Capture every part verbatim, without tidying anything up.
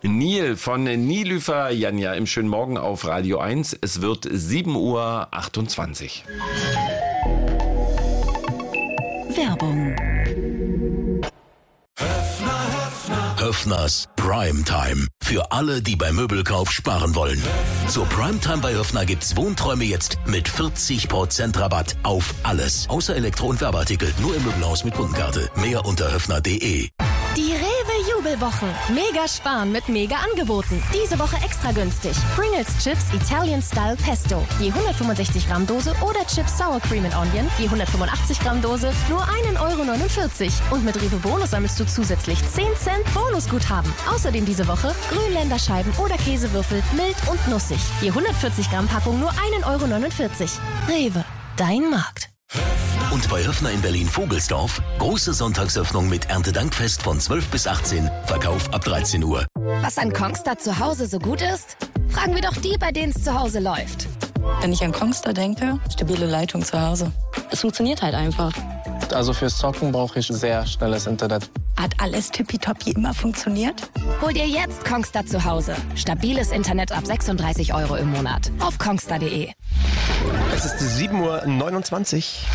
Nil von Nilüfer Janja im schönen Morgen auf Radio eins. Es wird sieben Uhr achtundzwanzig. Werbung. Höffners Primetime. Für alle, die beim Möbelkauf sparen wollen. Zur Primetime bei Höffner gibt's Wohnträume jetzt mit vierzig Prozent Rabatt auf alles. Außer Elektro- und Werbeartikel. Nur im Möbelhaus mit Kundenkarte. Mehr unter höffner punkt de. Die Rewe-Jubelwochen. Mega sparen mit mega Angeboten. Diese Woche extra günstig. Pringles Chips Italian Style Pesto. Je hundertfünfundsechzig Gramm Dose oder Chips Sour Cream and Onion. Je hundertfünfundachtzig Gramm Dose. Nur ein Euro neunundvierzig. Und mit Rewe Bonus sammelst du zusätzlich zehn Cent Bonusguthaben. Außerdem diese Woche Grünländerscheiben oder Käsewürfel. Mild und nussig. Je hundertvierzig Gramm Packung nur ein Euro neunundvierzig. Rewe. Dein Markt. Und bei Höffner in Berlin-Vogelsdorf, große Sonntagsöffnung mit Erntedankfest von zwölf bis achtzehn, Verkauf ab dreizehn Uhr. Was an Kongstar zu Hause so gut ist? Fragen wir doch die, bei denen es zu Hause läuft. Wenn ich an Kongstar denke, stabile Leitung zu Hause. Es funktioniert halt einfach. Also fürs Zocken brauche ich sehr schnelles Internet. Hat alles tippitoppi immer funktioniert? Hol dir jetzt Kongstar zu Hause. Stabiles Internet ab sechsunddreißig Euro im Monat. Auf kongstar punkt de. Es ist sieben Uhr neunundzwanzig.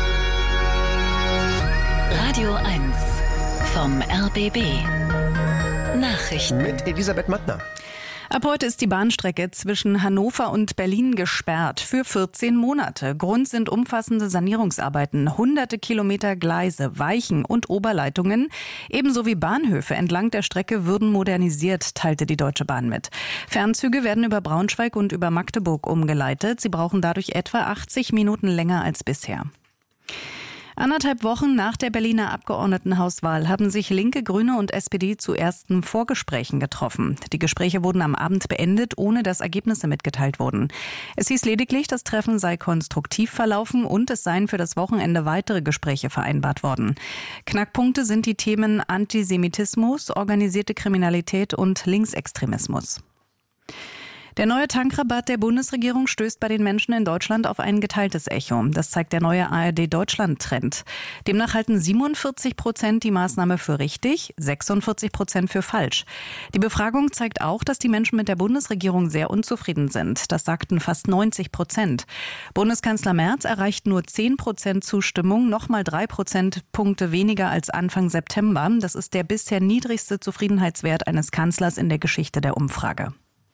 Radio eins vom R B B. Nachrichten. Mit Elisabeth Mattner. Ab heute ist die Bahnstrecke zwischen Hannover und Berlin gesperrt für vierzehn Monate. Grund sind umfassende Sanierungsarbeiten. Hunderte Kilometer Gleise, Weichen und Oberleitungen, ebenso wie Bahnhöfe entlang der Strecke würden modernisiert, teilte die Deutsche Bahn mit. Fernzüge werden über Braunschweig und über Magdeburg umgeleitet. Sie brauchen dadurch etwa achtzig Minuten länger als bisher. Anderthalb Wochen nach der Berliner Abgeordnetenhauswahl haben sich Linke, Grüne und S P D zu ersten Vorgesprächen getroffen. Die Gespräche wurden am Abend beendet, ohne dass Ergebnisse mitgeteilt wurden. Es hieß lediglich, das Treffen sei konstruktiv verlaufen und es seien für das Wochenende weitere Gespräche vereinbart worden. Knackpunkte sind die Themen Antisemitismus, organisierte Kriminalität und Linksextremismus. Der neue Tankrabatt der Bundesregierung stößt bei den Menschen in Deutschland auf ein geteiltes Echo. Das zeigt der neue A R D-Deutschland-Trend. Demnach halten siebenundvierzig Prozent die Maßnahme für richtig, sechsundvierzig Prozent für falsch. Die Befragung zeigt auch, dass die Menschen mit der Bundesregierung sehr unzufrieden sind. Das sagten fast neunzig Prozent. Bundeskanzler Merz erreicht nur zehn Prozent Zustimmung, nochmal drei Prozentpunkte weniger als Anfang September. Das ist der bisher niedrigste Zufriedenheitswert eines Kanzlers in der Geschichte der Umfrage.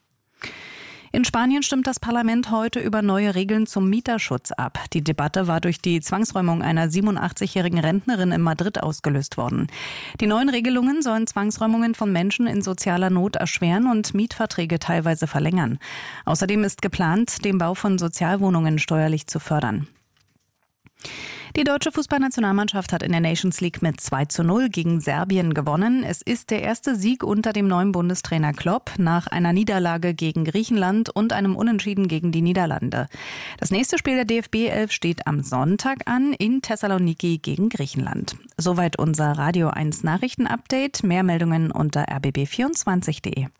In Spanien stimmt das Parlament heute über neue Regeln zum Mieterschutz ab. Die Debatte war durch die Zwangsräumung einer siebenundachtzigjährigen Rentnerin in Madrid ausgelöst worden. Die neuen Regelungen sollen Zwangsräumungen von Menschen in sozialer Not erschweren und Mietverträge teilweise verlängern. Außerdem ist geplant, den Bau von Sozialwohnungen steuerlich zu fördern. Die deutsche Fußballnationalmannschaft hat in der Nations League mit zwei zu null gegen Serbien gewonnen. Es ist der erste Sieg unter dem neuen Bundestrainer Klopp nach einer Niederlage gegen Griechenland und einem Unentschieden gegen die Niederlande. Das nächste Spiel der D F B elf steht am Sonntag an in Thessaloniki gegen Griechenland. Soweit unser Radio eins Nachrichten-Update. Mehr Meldungen unter r b b vierundzwanzig punkt de.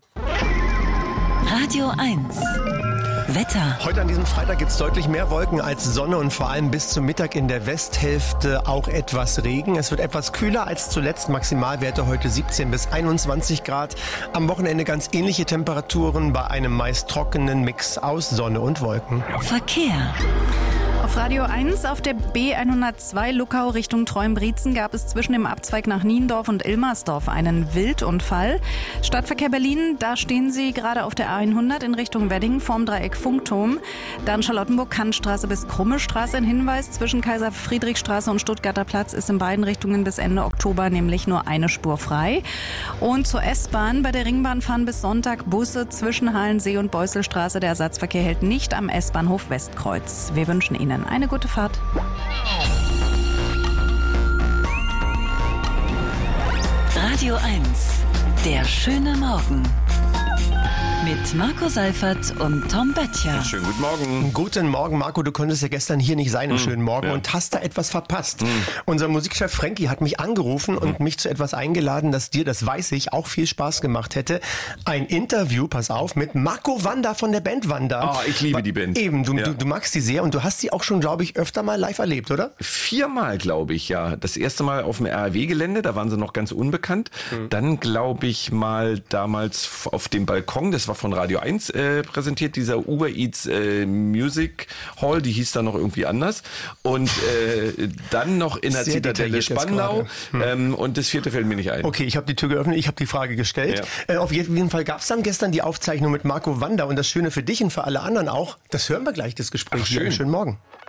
Radio eins. Wetter. Heute an diesem Freitag gibt es deutlich mehr Wolken als Sonne und vor allem bis zum Mittag in der Westhälfte auch etwas Regen. Es wird etwas kühler als zuletzt. Maximalwerte heute siebzehn bis einundzwanzig Grad. Am Wochenende ganz ähnliche Temperaturen bei einem meist trockenen Mix aus Sonne und Wolken. Verkehr. Auf Radio eins auf der B hundertzwei Luckau Richtung Treuenbrietzen gab es zwischen dem Abzweig nach Niendorf und Ilmersdorf einen Wildunfall. Stadtverkehr Berlin, da stehen Sie gerade auf der A hundert in Richtung Wedding vorm Dreieck Funkturm. Dann Charlottenburg-Kantstraße bis Krummestraße. Ein Hinweis, zwischen Kaiser-Friedrich-Straße und Stuttgarter Platz ist in beiden Richtungen bis Ende Oktober nämlich nur eine Spur frei. Und zur S-Bahn, bei der Ringbahn fahren bis Sonntag Busse zwischen Halensee und Beuselstraße. Der Ersatzverkehr hält nicht am S-Bahnhof Westkreuz. Wir wünschen Ihnen eine gute Fahrt. Radio eins. Der schöne Morgen. Mit Marco Seifert und Tom Böttcher. Schönen guten Morgen. Guten Morgen, Marco. Du konntest ja gestern hier nicht sein im Mm, schönen Morgen ja. und hast da etwas verpasst. Mm. Unser Musikchef Frankie hat mich angerufen und mich zu etwas eingeladen, das dir, das weiß ich, auch viel Spaß gemacht hätte. Ein Interview, pass auf, mit Marco Wanda von der Band Wanda. Ah, ich liebe die Band. Eben, du, Ja. du, du magst die sehr und du hast sie auch schon, glaube ich, öfter mal live erlebt, oder? Viermal, glaube ich, ja. Das erste Mal auf dem R A W-Gelände, da waren sie noch ganz unbekannt. Mhm. Dann, glaube ich, mal damals auf dem Balkon, das war von Radio eins äh, präsentiert, dieser Uber Eats äh, Music Hall, die hieß da noch irgendwie anders. Und äh, dann noch in der Sehr Zitadelle detailliert jetzt Spandau. Hm. Ähm, und das vierte fällt mir nicht ein. Okay, ich habe die Tür geöffnet, ich habe die Frage gestellt. Ja. Äh, auf jeden Fall gab es dann gestern die Aufzeichnung mit Marco Wanda und das Schöne für dich und für alle anderen auch, das hören wir gleich, das Gespräch Ach, hier. schön. Schönen Morgen.